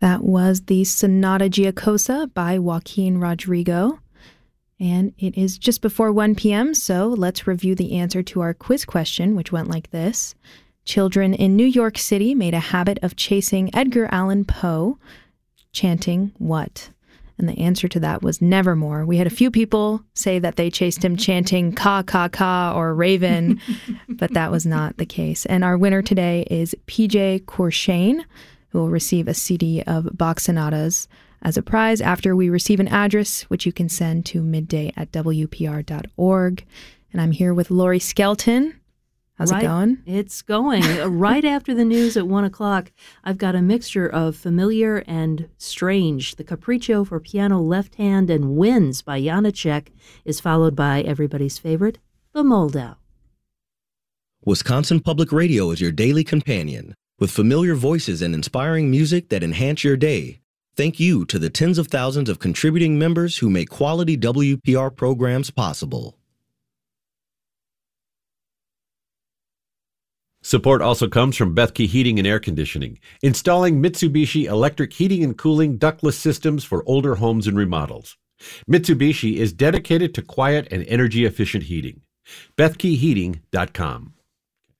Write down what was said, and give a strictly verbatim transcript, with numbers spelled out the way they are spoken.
That was the Sonata Giacosa by Joaquin Rodrigo. And it is just before one p.m., so let's review the answer to our quiz question, which went like this. Children in New York City made a habit of chasing Edgar Allan Poe, chanting what? And the answer to that was Nevermore. We had a few people say that they chased him chanting Ka, Ka, Ka or Raven, but that was not the case. And our winner today is P J Corshane, who will receive a C D of Bach sonatas as a prize after we receive an address, which you can send to midday at W P R dot org. And I'm here with Lori Skelton. How's right, it going? It's going. Right after the news at one o'clock, I've got a mixture of familiar and strange. The Capriccio for piano left hand and Winds by Janacek is followed by everybody's favorite, the Moldau. Wisconsin Public Radio is your daily companion, with familiar voices and inspiring music that enhance your day. Thank you to the tens of thousands of contributing members who make quality W P R programs possible. Support also comes from Bethke Heating and Air Conditioning, installing Mitsubishi electric heating and cooling ductless systems for older homes and remodels. Mitsubishi is dedicated to quiet and energy-efficient heating. Bethke Heating dot com.